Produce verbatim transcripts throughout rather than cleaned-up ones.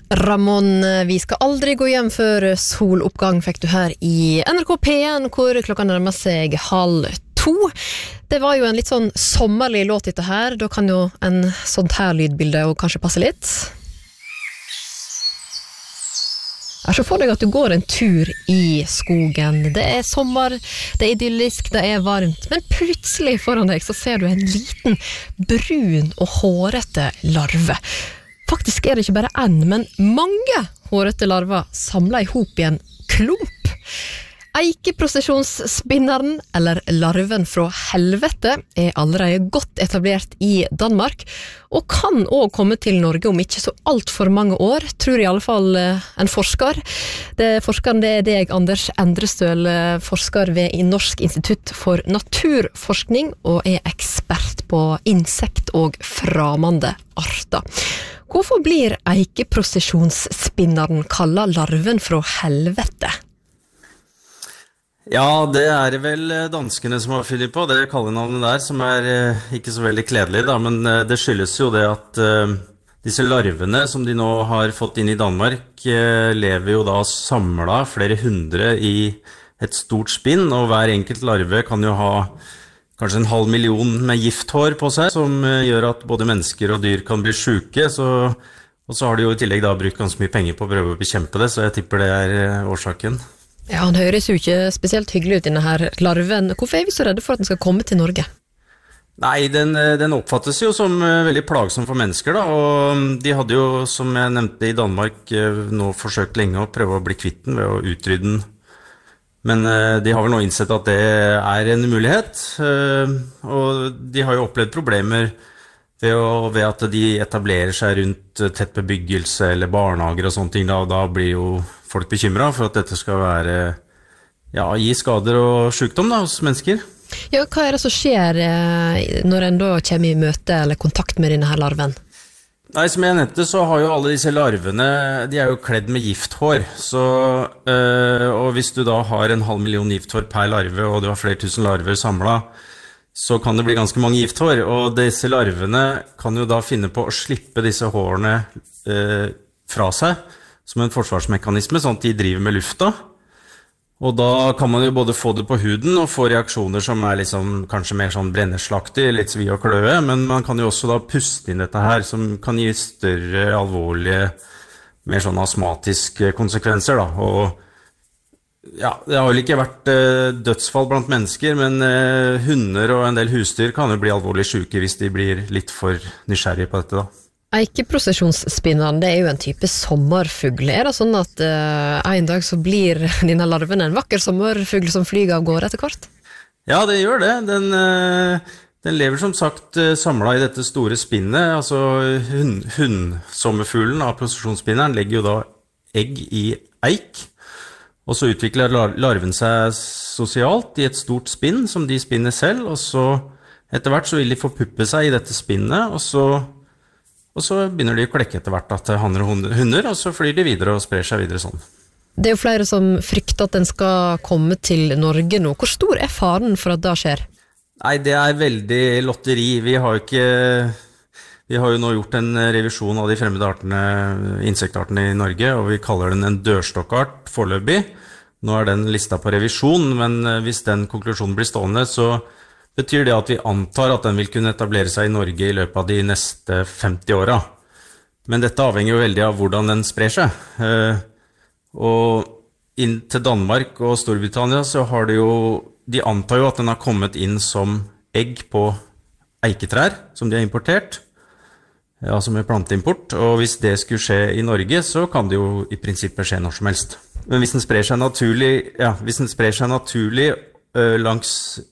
Ramon, vi skal aldri gå hjem før soloppgang fikk du her i N R K P en, hvor klokka nærmer seg halv to. Det var jo en litt sånn sommerlig låt dette her, da kan jo en sånt her lydbilde jo kanskje passe litt. Jeg ser for deg at du går en tur i skogen. Det er sommer, det er idyllisk, det er varmt, men plutselig foran deg så ser du en liten brun og hårete larve. Faktisk er det ikke bare en, men mange hårete larver samlet i hop i en klump. Eikeprosesjonsspinneren, eller larven fra helvete, er allerede godt etablert i Danmark, og kan også komme til Norge om ikke så alt for mange år, tror i alle fall en forsker. Det, forskeren det er deg, Anders Endrestøl, forsker ved i Norsk institutt for naturforskning, og er ekspert på insekt og framande arter. Hvorfor blir eikeprosesjonsspinneren kallet larven fra helvete? Ja, det er vel danskene som har funnet på det kallenavnet der, som er eh, ikke så veldig kledelig da, men eh, det skyldes jo det at eh, disse larvene som de nå har fått inn i Danmark eh, lever jo da samlet flere hundre i et stort spinn, og hver enkelt larve kan jo ha kanskje en halv million med gifthår på seg, som eh, gjør at både mennesker og dyr kan bli syke, så, og så har de jo i tillegg da brukt ganske mye penger på å prøve å bekjempe det, så jeg tipper det er eh, årsaken. Ja, han høres jo ikke spesielt hyggelig ut, denne her larven. Hvorfor er vi så redde for at den skal komme til Norge? Nei, den, den oppfattes jo som veldig plagsom for mennesker da, og de hadde jo, som jeg nevnte i Danmark, nå forsøkt lenge å prøve å bli kvitt den ved å utrydde den. Men de har vel nå innsett at det er en mulighet, og de har jo opplevd problemer ved, å, ved at de etablerer seg rundt tett bebyggelse eller barnehager og sånne ting, da, og da blir jo folk bekymret for at dette skal være, ja, gi skader og sykdom da, hos mennesker. Ja, hva er det som skjer eh, når en da kommer i møte eller kontakt med denne her larven? Nei, som jeg nevnte så har jo alle disse larvene, de er jo kledd med gifthår, så, øh, og hvis du da har en halv million gifthår per larve, og du har flere tusen larver samlet, så kan det bli ganske mange gifthår, og disse larvene kan jo da finne på å slippe disse hårene øh, fra seg, som en forsvarsmekanisme, sånn at de driver med lufta. Og da kan man jo både få det på huden og få reaksjoner som er liksom, kanskje mer sånn brenneslaktig, litt svi og kløe, men man kan jo også da puste inn dette her, som kan gi større, alvorlige, mer sånn astmatiske konsekvenser da. Og ja, det har vel ikke vært eh, dødsfall blant mennesker, men eh, hunder og en del husdyr kan jo bli alvorlig syke hvis de blir litt for nysgjerrige på dette da. Eikeprosesjonsspinneren, det er jo en type sommerfugl. Er det sånn at uh, en dag så blir denne larven en vakker sommerfugl som flyger av gårde etter hvert? Ja, det gjør det. Den, uh, den lever som sagt uh, samlet i dette store spinnet. Altså hund, hundsommerfuglen av prosesjonsspinneren legger jo da egg i eik, og så utvikler lar larven seg sosialt i et stort spinn som de spinner selv, og så etter hvert så vil de forpuppe seg i dette spinnet, og så Og så begynner de å klekke etter hvert at hanner og hunder, og så flyr de videre og sprer seg videre sånn. Det er jo flere som frykter at den skal komme til Norge nå. Hvor stor er faren for at det skjer? Nei, det er veldig lotteri. Vi har jo ikke... Vi har jo nå gjort en revisjon av de fremmede artene, insektartene i Norge, og vi kaller den en dørstokkart foreløpig. Nå er den lista på revisjon, men hvis den konklusjonen blir stående, så betyr det at vi antar at den vil kunne etablere seg i Norge i løpet av de neste femti åra. Men dette avhenger jo veldig av hvordan den sprer seg. Eh, og inn til Danmark og Storbritannia så har det jo, de antar jo at den har kommet inn som egg på eiketrær, som de har importert, ja, som er planteimport. Og hvis det skulle skje i Norge, så kan det jo i prinsippet skje når som helst. Men hvis den sprer seg naturlig, ja, hvis den sprer seg naturlig øh, langs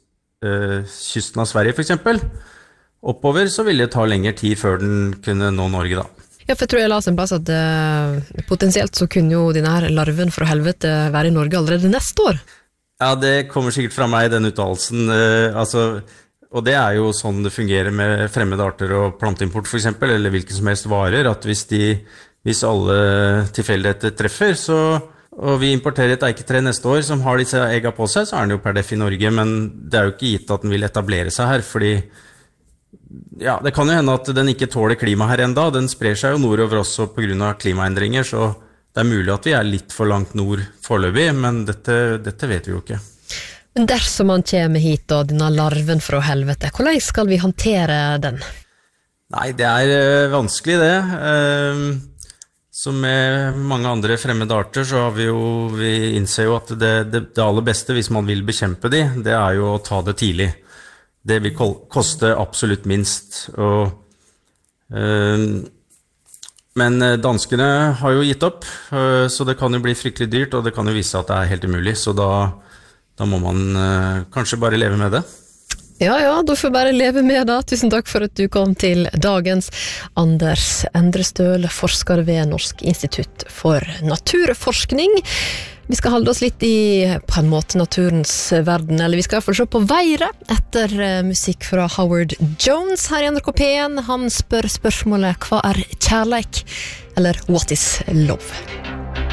kysten av Sverige for eksempel, oppover så vil det ta lengre tid før den kunne nå Norge da. Ja, for jeg tror jeg la oss en plass at uh, potensielt så kunne jo denne her larven fra helvete være i Norge allerede neste år. Ja, det kommer sikkert fra meg, den uttalelsen. Uh, altså, og det er jo sånn det fungerer med fremmede arter og planteimport for eksempel, eller hvilken som helst varer, at hvis, de, hvis alle tilfeldigheter treffer, så og vi importerer et eiketre neste år som har disse egga på seg, så er den jo per def i Norge, men det er jo ikke gitt at den vil etablere seg her, fordi ja, det kan jo hende at den ikke tåler klima her enda. Den sprer seg jo nordover også på grunn av klimaendringer, så det er mulig at vi er litt for langt nord foreløpig, men dette, dette vet vi jo ikke. Men dersom man kommer hit, og denne larven fra helvete, hvordan skal vi håndtere den? Nei, det er vanskelig det. Som med mange andre fremmede arter, så har vi jo, vi innser jo at det, det, det aller beste hvis man vil bekjempe de, det er jo å ta det tidlig. Det vil koste absolutt minst. Og, øh, men danskene har jo gitt opp, øh, så det kan jo bli fryktelig dyrt, og det kan jo vise at det er helt umulig, så da, da må man øh, kanskje bare leve med det. Ja, ja, du får bare leve med det. Tusen takk for at du kom til dagens. Anders Endrestøl, forsker ved Norsk institutt for naturforskning. Vi skal holde oss litt i, på en måte, naturens verden, eller vi skal i hvert fall se på været etter musikk fra Howard Jones her i N R K P en. Han spør spørsmålet, hva er kjærleik? Eller what is love?